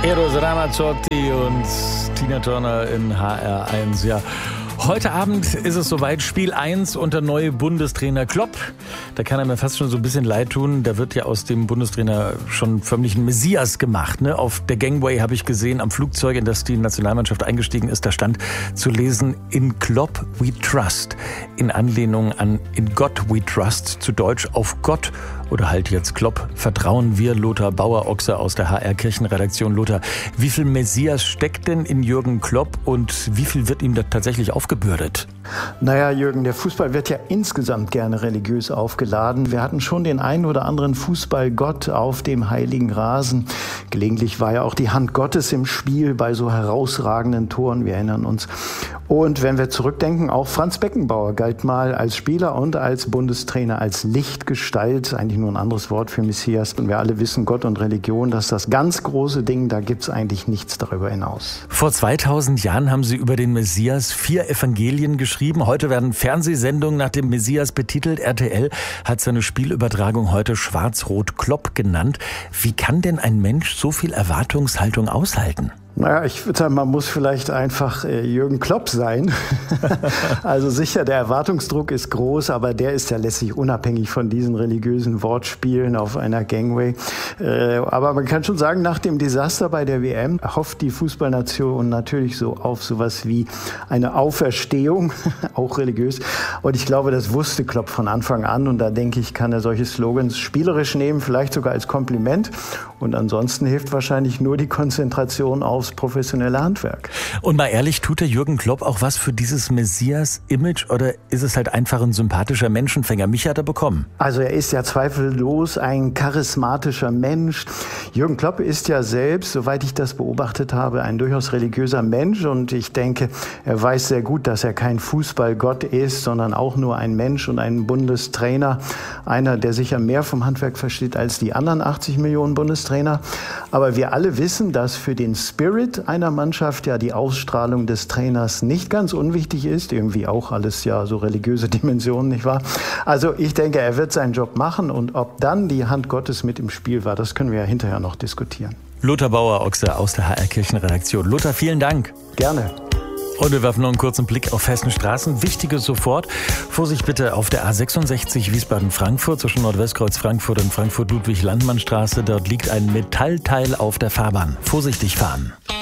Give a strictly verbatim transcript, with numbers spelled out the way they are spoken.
Eros Ramazzotti und Tina Turner in H R eins. Ja, heute Abend ist es soweit, Spiel eins unter neue Bundestrainer Klopp. Da kann er mir fast schon so ein bisschen leid tun. Da wird ja aus dem Bundestrainer schon förmlich ein Messias gemacht. Ne? Auf der Gangway habe ich gesehen, am Flugzeug, in das die Nationalmannschaft eingestiegen ist, da stand zu lesen, in Klopp we trust. In Anlehnung an in Gott we trust, zu Deutsch auf Gott. Oder halt jetzt Klopp, vertrauen wir. Lothar Bauer-Ochse aus der H R Kirchenredaktion. Lothar, wie viel Messias steckt denn in Jürgen Klopp und wie viel wird ihm da tatsächlich aufgebürdet? Naja, Jürgen, der Fußball wird ja insgesamt gerne religiös aufgeladen. Wir hatten schon den einen oder anderen Fußballgott auf dem heiligen Rasen. Gelegentlich war ja auch die Hand Gottes im Spiel bei so herausragenden Toren. Wir erinnern uns. Und wenn wir zurückdenken, auch Franz Beckenbauer galt mal als Spieler und als Bundestrainer als Lichtgestalt. Eigentlich nur ein anderes Wort für Messias. Und wir alle wissen, Gott und Religion, das ist das ganz große Ding. Da gibt es eigentlich nichts darüber hinaus. Vor zweitausend Jahren haben Sie über den Messias vier Evangelien geschrieben. Heute werden Fernsehsendungen nach dem Messias betitelt. R T L hat seine Spielübertragung heute Schwarz-Rot-Klopp genannt. Wie kann denn ein Mensch so viel Erwartungshaltung aushalten? Naja, ich würde sagen, man muss vielleicht einfach äh, Jürgen Klopp sein. Also sicher, der Erwartungsdruck ist groß, aber der ist ja letztlich unabhängig von diesen religiösen Wortspielen auf einer Gangway. Äh, aber man kann schon sagen, nach dem Desaster bei der W M hofft die Fußballnation natürlich so auf sowas wie eine Auferstehung, auch religiös. Und ich glaube, das wusste Klopp von Anfang an. Und da denke ich, kann er solche Slogans spielerisch nehmen, vielleicht sogar als Kompliment. Und ansonsten hilft wahrscheinlich nur die Konzentration aufs professionelle Handwerk. Und mal ehrlich, tut der Jürgen Klopp auch was für dieses Messias-Image oder ist es halt einfach ein sympathischer Menschenfänger? Mich hat er bekommen. Also er ist ja zweifellos ein charismatischer Mensch. Jürgen Klopp ist ja selbst, soweit ich das beobachtet habe, ein durchaus religiöser Mensch und ich denke, er weiß sehr gut, dass er kein Fußballgott ist, sondern auch nur ein Mensch und ein Bundestrainer. Einer, der sicher mehr vom Handwerk versteht als die anderen achtzig Millionen Bundestrainer. Aber wir alle wissen, dass für den Spirit einer Mannschaft ja die Ausstrahlung des Trainers nicht ganz unwichtig ist. Irgendwie auch alles ja so religiöse Dimensionen, nicht wahr? Also ich denke, er wird seinen Job machen und ob dann die Hand Gottes mit im Spiel war, das können wir ja hinterher noch diskutieren. Lothar Bauer-Ochse aus der H R Kirchenredaktion. Lothar, vielen Dank. Gerne. Und wir werfen noch einen kurzen Blick auf festen Straßen. Wichtiges sofort. Vorsicht bitte auf der A sechsundsechzig Wiesbaden-Frankfurt zwischen Nordwestkreuz Frankfurt und Frankfurt-Ludwig-Landmann-Straße. Dort liegt ein Metallteil auf der Fahrbahn. Vorsichtig fahren.